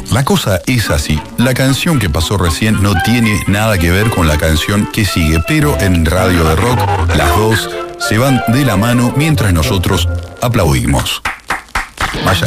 La cosa es así. La canción que pasó recién no tiene nada que ver con la canción que sigue, pero en Radio de Rock las dos se van de la mano mientras nosotros aplaudimos. Vaya.